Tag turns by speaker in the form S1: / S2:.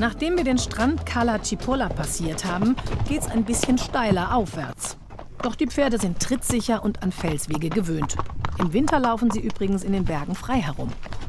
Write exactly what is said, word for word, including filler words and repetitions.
S1: Nachdem wir den Strand Cala Cipolla passiert haben, geht's ein bisschen steiler aufwärts. Doch die Pferde sind trittsicher und an Felswege gewöhnt. Im Winter laufen sie übrigens in den Bergen frei herum.